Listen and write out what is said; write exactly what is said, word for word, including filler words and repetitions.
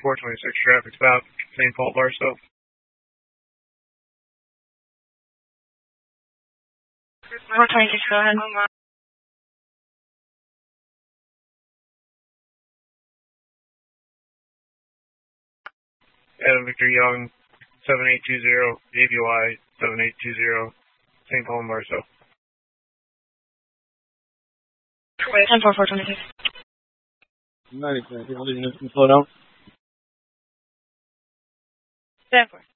four twenty-six, traffic stop, Saint Paul, Barstow. four twenty-six, go ahead. Adam Victor Young, seven eight two zero, A B Y, seven eight two zero, Saint Paul, Barstow. ten four, four twenty-six. ninety, can I slow down? ten four.